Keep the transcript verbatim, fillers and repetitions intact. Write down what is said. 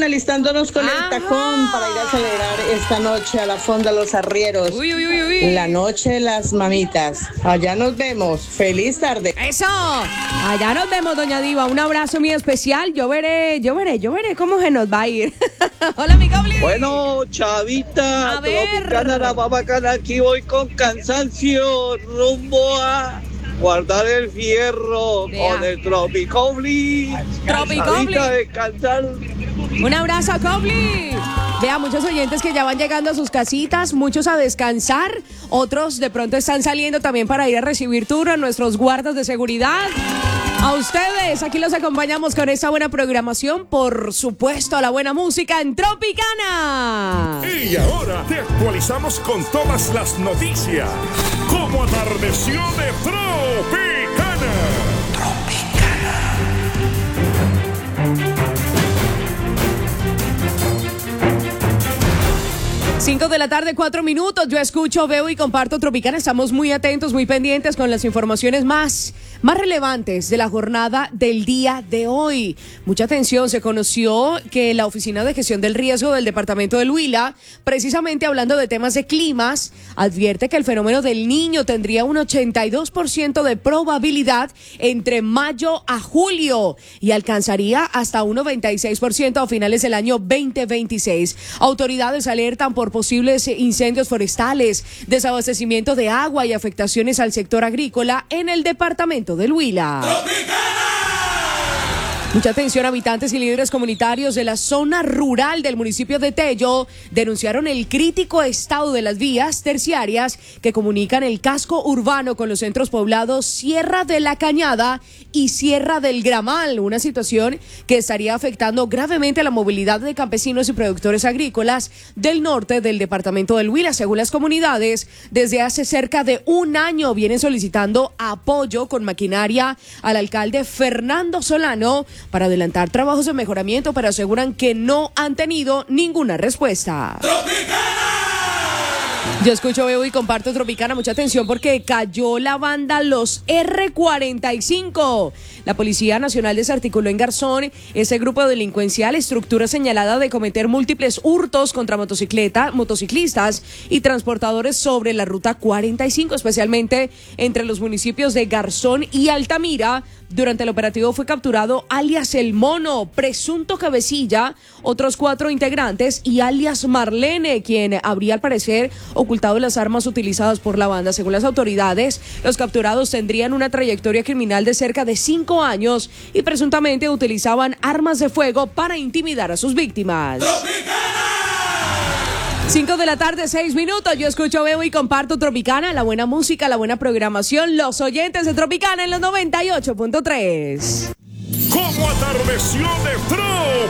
tacón, alistándonos con Ajá. el tacón para ir a celebrar esta noche a la Fonda Los Arrieros. Uy, uy, uy, uy. La noche de las mamitas. Allá nos vemos. Feliz tarde. Eso. Allá nos vemos, doña Diva. Un abrazo muy especial. Yo veré, yo veré, yo veré cómo se nos va a ir. Hola, mi Gobli. Bueno, Chavita, A ver. Tropicana, la más bacana, aquí voy con cansancio, rumbo a guardar el fierro Vea. con el Tropicobli. Tropicobli. Chavita, descansar. Un abrazo, Gobli. Vea, muchos oyentes que ya van llegando a sus casitas, muchos a descansar, otros de pronto están saliendo también para ir a recibir turno a nuestros guardas de seguridad. A ustedes, aquí los acompañamos con esta buena programación, por supuesto, la buena música en Tropicana. Y ahora te actualizamos con todas las noticias. Como atardeció de Tropicana. Cinco de la tarde, cuatro minutos. Yo escucho, veo y comparto Tropicana. Estamos muy atentos, muy pendientes con las informaciones más, más relevantes de la jornada del día de hoy. Mucha atención. Se conoció que la Oficina de Gestión del Riesgo del Departamento del Huila, precisamente hablando de temas de climas, advierte que el fenómeno del Niño tendría un ochenta y dos por ciento de probabilidad entre mayo a julio y alcanzaría hasta un noventa y seis por ciento a finales del año veinte veintiséis. Autoridades alertan por posibles incendios forestales, desabastecimiento de agua y afectaciones al sector agrícola en el departamento del Huila. Mucha atención, habitantes y líderes comunitarios de la zona rural del municipio de Tello denunciaron el crítico estado de las vías terciarias que comunican el casco urbano con los centros poblados Sierra de la Cañada y Sierra del Gramal, una situación que estaría afectando gravemente la movilidad de campesinos y productores agrícolas del norte del departamento del Huila. Según las comunidades, desde hace cerca de un año vienen solicitando apoyo con maquinaria al alcalde Fernando Solano para adelantar trabajos de mejoramiento, pero aseguran que no han tenido ninguna respuesta. Yo escucho, veo y comparto Tropicana. Mucha atención porque cayó la banda Los R cuarenta y cinco. La Policía Nacional desarticuló en Garzón ese grupo delincuencial, estructura señalada de cometer múltiples hurtos contra motocicleta, motociclistas y transportadores sobre la ruta cuarenta y cinco, especialmente entre los municipios de Garzón y Altamira. Durante el operativo fue capturado alias El Mono, presunto cabecilla, otros cuatro integrantes y alias Marlene, quien habría al parecer ocultado las armas utilizadas por la banda. Según las autoridades, los capturados tendrían una trayectoria criminal de cerca de cinco años y presuntamente utilizaban armas de fuego para intimidar a sus víctimas. Cinco de la tarde, seis minutos. Yo escucho, veo y comparto Tropicana, la buena música, la buena programación, los oyentes de Tropicana en los noventa y ocho punto tres. Como atardeció de Tropicana.